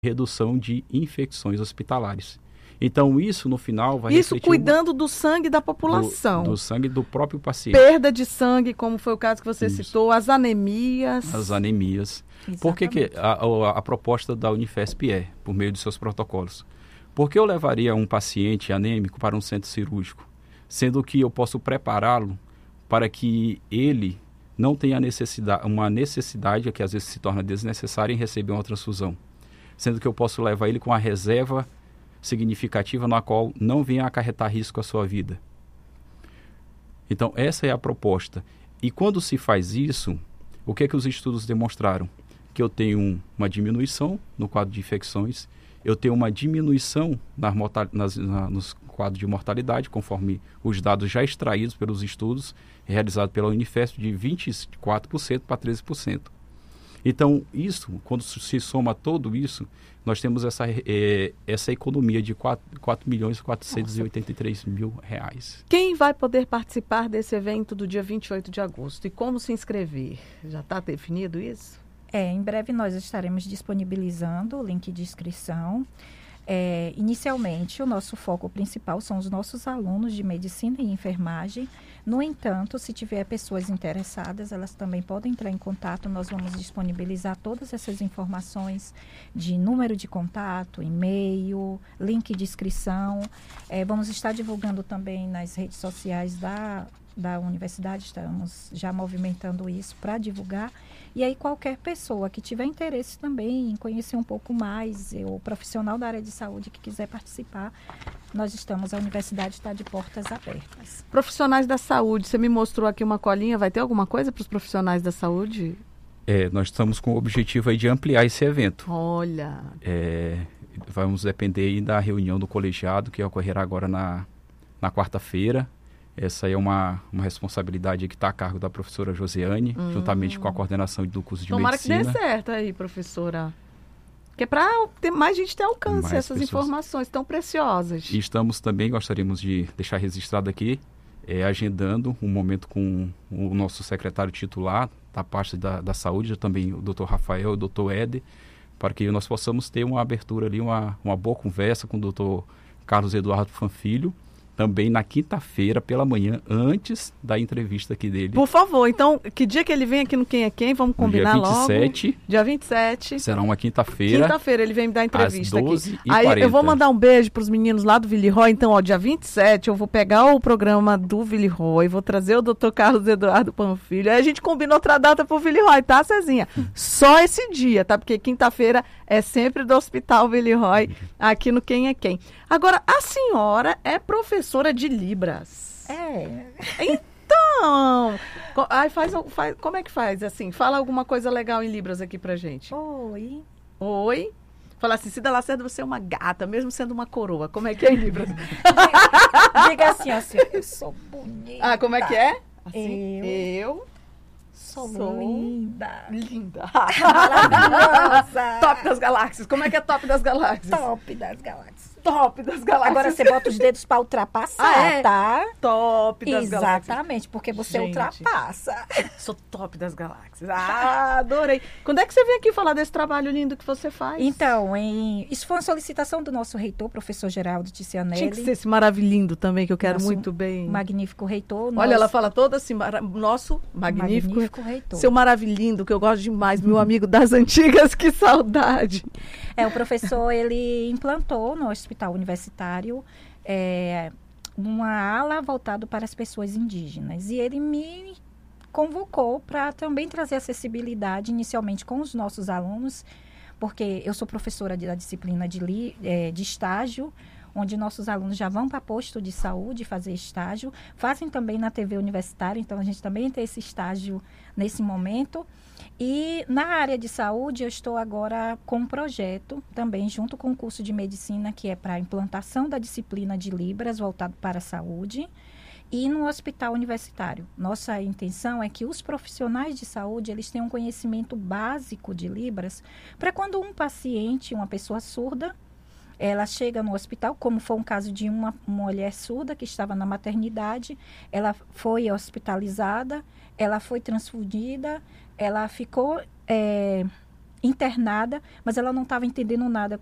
redução de infecções hospitalares. Então, isso no final vai Isso refletir cuidando do sangue da população. do sangue do próprio paciente. Perda de sangue, como foi o caso que você citou, as anemias. As anemias. Exatamente. Por que a proposta da Unifesp por meio de seus protocolos? Por que eu levaria um paciente anêmico para um centro cirúrgico, sendo que eu posso prepará-lo para que ele não tenha uma necessidade que às vezes se torna desnecessária em receber uma transfusão, sendo que eu posso levar ele com a reserva significativa na qual não venha acarretar risco à sua vida. Então, essa é a proposta. E quando se faz isso, o que é que os estudos demonstraram? Que eu tenho uma diminuição no quadro de infecções, eu tenho uma diminuição nos quadros de mortalidade, conforme os dados já extraídos pelos estudos realizados pela Unifesp, de 24% para 13%. Então, isso, quando se soma tudo isso, nós temos essa economia de 4.483.000 reais. Quem vai poder participar desse evento do dia 28 de agosto? E como se inscrever? Já está definido isso? Em breve nós estaremos disponibilizando o link de inscrição. Inicialmente, o nosso foco principal são os nossos alunos de medicina e enfermagem. No entanto, se tiver pessoas interessadas, elas também podem entrar em contato. Nós vamos disponibilizar todas essas informações de número de contato, e-mail, link de inscrição. Vamos estar divulgando também nas redes sociais da universidade, estamos já movimentando isso para divulgar. E aí qualquer pessoa que tiver interesse também em conhecer um pouco mais, o profissional da área de saúde que quiser participar, a universidade está de portas abertas. Profissionais da saúde, você me mostrou aqui uma colinha, vai ter alguma coisa para os profissionais da saúde? Nós estamos com o objetivo aí de ampliar esse evento. Olha! Vamos depender aí da reunião do colegiado, que ocorrerá agora na quarta-feira. Essa é uma responsabilidade que está a cargo da professora Josiane, juntamente com a coordenação do curso de Tomara medicina. Tomara que dê certo aí, professora. Que é para mais gente ter alcance a essas informações tão preciosas. E estamos também, gostaríamos de deixar registrado aqui, agendando um momento com o nosso secretário titular da parte da saúde, também o Dr. Rafael e o Dr. Éder, para que nós possamos ter uma abertura ali, uma boa conversa com o Dr. Carlos Eduardo Fanfilho, também na quinta-feira, pela manhã, antes da entrevista aqui dele. Por favor, então, que dia que ele vem aqui no Quem é Quem? Vamos combinar logo. Dia 27. Será uma quinta-feira. Quinta-feira ele vem me dar entrevista às 12h40. Aí eu vou mandar um beijo para os meninos lá do Villeroy. Então, dia 27 eu vou pegar o programa do Villeroy, vou trazer o Dr. Carlos Eduardo Panfilho. Aí a gente combina outra data pro Villeroy, tá, Cezinha? Só esse dia, tá? Porque quinta-feira é sempre do Hospital Villeroy, aqui no Quem é Quem. Agora, a senhora é professora de Libras. Então, como é que faz, assim? Fala alguma coisa legal em Libras aqui pra gente. Oi. Fala assim, Cida Lacerda, você é uma gata, mesmo sendo uma coroa. Como é que é em Libras? Diga assim, eu sou bonita. Como é que é? Assim, eu sou linda. Maravilhosa. Top das galáxias. Como é que é top das galáxias? Top das galáxias. Top das galáxias. Agora você bota os dedos para ultrapassar, tá? Top das galáxias. Exatamente, porque você ultrapassa. Sou top das galáxias. Adorei. Quando é que você vem aqui falar desse trabalho lindo que você faz? Então, isso foi uma solicitação do nosso reitor, professor Geraldo Ticianelli. Tinha que ser esse maravilhindo também, que eu quero muito bem. Magnífico reitor. Olha, ela fala toda assim, nosso magnífico reitor. Seu maravilhindo, que eu gosto demais, meu amigo das antigas, que saudade. O professor, ele implantou no hospital universitário uma ala voltada para as pessoas indígenas. E ele me convocou para também trazer acessibilidade inicialmente com os nossos alunos, porque eu sou professora da disciplina de estágio, onde nossos alunos já vão para posto de saúde fazer estágio, fazem também na TV universitária, então a gente também tem esse estágio nesse momento. E na área de saúde, eu estou agora com um projeto também, junto com o curso de medicina, que é para a implantação da disciplina de Libras, voltado para a saúde, e no hospital universitário. Nossa intenção é que os profissionais de saúde, eles tenham um conhecimento básico de Libras, para quando um paciente, uma pessoa surda, ela chega no hospital, como foi um caso de uma mulher surda que estava na maternidade, ela foi hospitalizada, ela foi transfundida, ela ficou internada, mas ela não estava entendendo nada